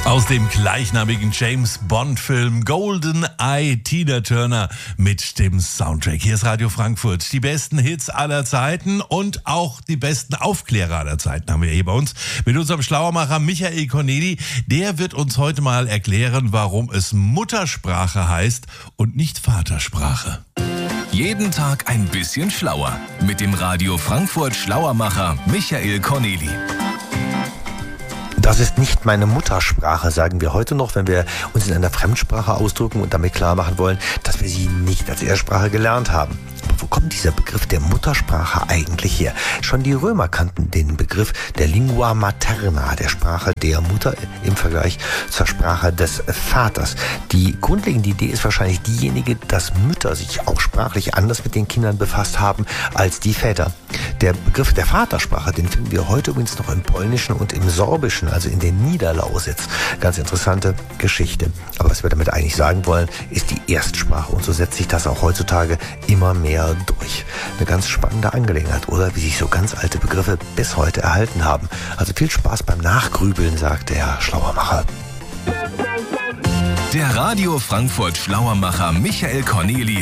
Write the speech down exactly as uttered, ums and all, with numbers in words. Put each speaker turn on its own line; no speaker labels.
Aus dem gleichnamigen James-Bond-Film GoldenEye, Tina Turner mit dem Soundtrack. Hier ist Radio Frankfurt. Die besten Hits aller Zeiten und auch die besten Aufklärer aller Zeiten haben wir hier bei uns mit unserem Schlauermacher Michael Corneli. Der wird uns heute mal erklären, warum es Muttersprache heißt und nicht Vatersprache.
Jeden Tag ein bisschen schlauer mit dem Radio Frankfurt Schlauermacher Michael Corneli.
Das ist nicht meine Muttersprache, sagen wir heute noch, wenn wir uns in einer Fremdsprache ausdrücken und damit klar machen wollen, dass wir sie nicht als Erstsprache gelernt haben. Aber wo kommt dieser Begriff der Muttersprache eigentlich her? Schon die Römer kannten den Begriff der Lingua Materna, der Sprache der Mutter im Vergleich zur Sprache des Vaters. Die grundlegende Idee ist wahrscheinlich diejenige, dass Mütter sich auch sprachlich anders mit den Kindern befasst haben als die Väter. Der Begriff der Vatersprache, den finden wir heute übrigens noch im Polnischen und im Sorbischen, also in den Niederlausitz. Ganz interessante Geschichte. Aber was wir damit eigentlich sagen wollen, ist die Erstsprache. Und so setzt sich das auch heutzutage immer mehr durch. Eine ganz spannende Angelegenheit, oder? Wie sich so ganz alte Begriffe bis heute erhalten haben. Also viel Spaß beim Nachgrübeln, sagt der Schlauermacher.
Der Radio Frankfurt Schlauermacher Michael Corneli